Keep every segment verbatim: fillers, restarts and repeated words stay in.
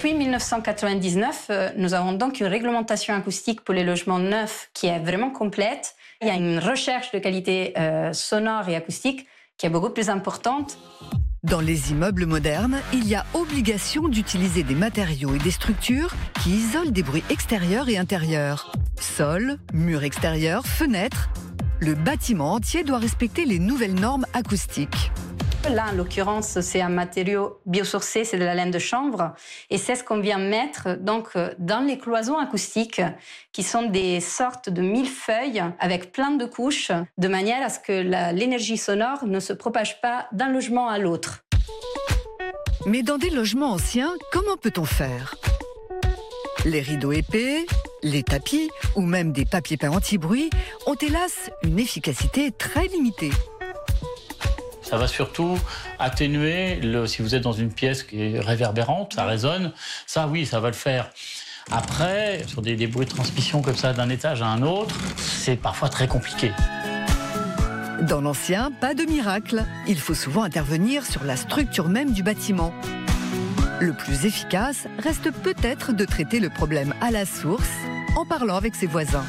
Depuis mille neuf cent quatre-vingt-dix-neuf, euh, nous avons donc une réglementation acoustique pour les logements neufs qui est vraiment complète. Il y a une recherche de qualité euh, sonore et acoustique qui est beaucoup plus importante. Dans les immeubles modernes, il y a obligation d'utiliser des matériaux et des structures qui isolent des bruits extérieurs et intérieurs. Sol, murs extérieurs, fenêtres. Le bâtiment entier doit respecter les nouvelles normes acoustiques. Là, en l'occurrence, c'est un matériau biosourcé, c'est de la laine de chanvre. Et c'est ce qu'on vient mettre donc, dans les cloisons acoustiques, qui sont des sortes de millefeuilles avec plein de couches, de manière à ce que la, l'énergie sonore ne se propage pas d'un logement à l'autre. Mais dans des logements anciens, comment peut-on faire ? Les rideaux épais, les tapis ou même des papiers peints anti-bruit ont hélas une efficacité très limitée. Ça va surtout atténuer, le, si vous êtes dans une pièce qui est réverbérante, ça résonne, ça oui, ça va le faire. Après, sur des, des bruits de transmission comme ça d'un étage à un autre, c'est parfois très compliqué. Dans l'ancien, pas de miracle. Il faut souvent intervenir sur la structure même du bâtiment. Le plus efficace reste peut-être de traiter le problème à la source en parlant avec ses voisins.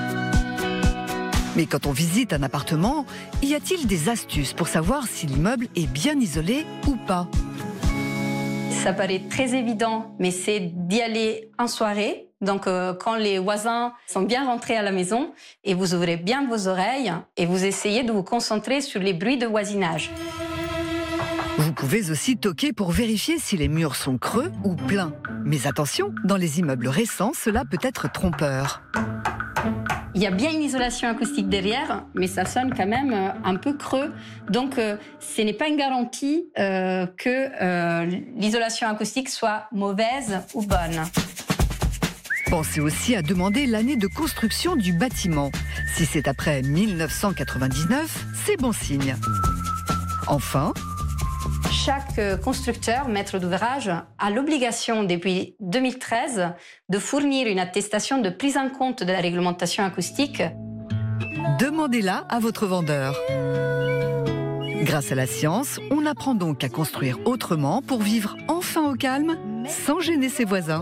Mais quand on visite un appartement, y a-t-il des astuces pour savoir si l'immeuble est bien isolé ou pas ? Ça paraît très évident, mais c'est d'y aller en soirée. Donc, euh, quand les voisins sont bien rentrés à la maison, et vous ouvrez bien vos oreilles et vous essayez de vous concentrer sur les bruits de voisinage. Vous pouvez aussi toquer pour vérifier si les murs sont creux ou pleins. Mais attention, dans les immeubles récents, cela peut être trompeur. Il y a bien une isolation acoustique derrière, mais ça sonne quand même euh, un peu creux. Donc, euh, ce n'est pas une garantie euh, que euh, l'isolation acoustique soit mauvaise ou bonne. Pensez aussi à demander l'année de construction du bâtiment. Si c'est après mille neuf cent quatre-vingt-dix-neuf, c'est bon signe. Enfin, chaque constructeur, maître d'ouvrage, a l'obligation depuis deux mille treize de fournir une attestation de prise en compte de la réglementation acoustique. Demandez-la à votre vendeur. Grâce à la science, on apprend donc à construire autrement pour vivre enfin au calme, sans gêner ses voisins.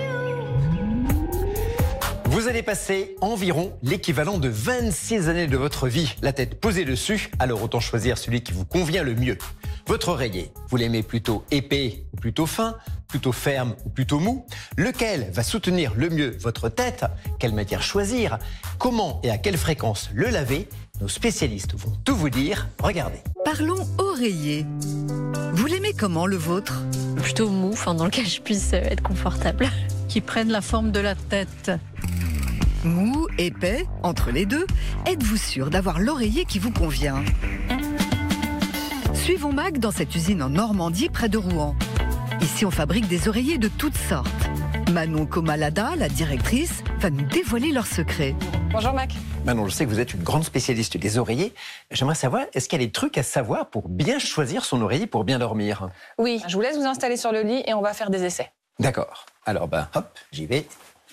Vous allez passer environ l'équivalent de vingt-six années de votre vie, la tête posée dessus, alors autant choisir celui qui vous convient le mieux. Votre oreiller, vous l'aimez plutôt épais ou plutôt fin, plutôt ferme ou plutôt mou? Lequel va soutenir le mieux votre tête? Quelle matière choisir? Comment et à quelle fréquence le laver? Nos spécialistes vont tout vous dire. Regardez. Parlons oreiller. Vous l'aimez comment le vôtre? Plutôt mou, enfin, dans lequel je puisse être confortable. Qui prennent la forme de la tête. Mou, épais, entre les deux, êtes-vous sûr d'avoir l'oreiller qui vous convient? Suivons Mag dans cette usine en Normandie, près de Rouen. Ici, on fabrique des oreillers de toutes sortes. Manon Comalada, la directrice, va nous dévoiler leurs secrets. Bonjour Mac. Manon, je sais que vous êtes une grande spécialiste des oreillers. J'aimerais savoir, est-ce qu'il y a des trucs à savoir pour bien choisir son oreiller pour bien dormir? Oui, je vous laisse vous installer sur le lit et on va faire des essais. D'accord. Alors, ben, hop, j'y vais.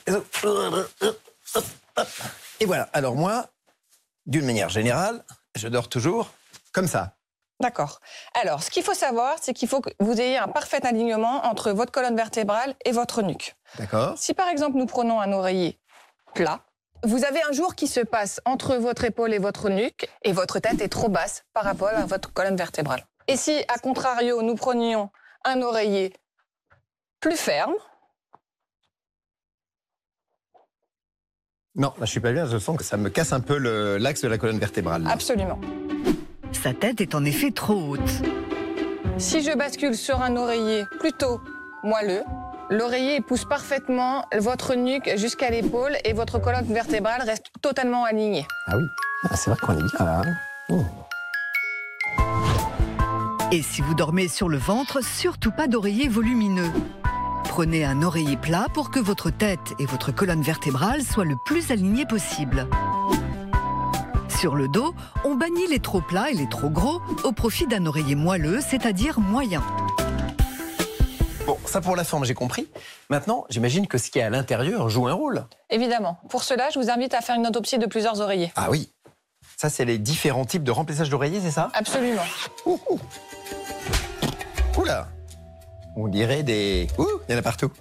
Et voilà. Alors moi, d'une manière générale, je dors toujours comme ça. D'accord. Alors, ce qu'il faut savoir, c'est qu'il faut que vous ayez un parfait alignement entre votre colonne vertébrale et votre nuque. D'accord. Si par exemple, nous prenons un oreiller plat, vous avez un jour qui se passe entre votre épaule et votre nuque et votre tête est trop basse par rapport à votre colonne vertébrale. Et si, à contrario, nous prenions un oreiller plus ferme, non, là, je suis pas bien, je sens que ça me casse un peu le, l'axe de la colonne vertébrale. Là. Absolument. Sa tête est en effet trop haute. Si je bascule sur un oreiller plutôt moelleux, l'oreiller pousse parfaitement votre nuque jusqu'à l'épaule et votre colonne vertébrale reste totalement alignée. Ah oui, ah, c'est vrai qu'on est bien là. Oh. Et si vous dormez sur le ventre, surtout pas d'oreiller volumineux. Prenez un oreiller plat pour que votre tête et votre colonne vertébrale soient le plus alignées possible. Sur le dos, on bannit les trop plats et les trop gros au profit d'un oreiller moelleux, c'est-à-dire moyen. Bon, ça pour la forme, j'ai compris. Maintenant, j'imagine que ce qui est à l'intérieur joue un rôle. Évidemment. Pour cela, je vous invite à faire une autopsie de plusieurs oreillers. Ah oui. Ça, c'est les différents types de remplissage d'oreillers, c'est ça? Absolument. Ouh, ouh. Oula. On dirait des... Ouh, il y en a partout.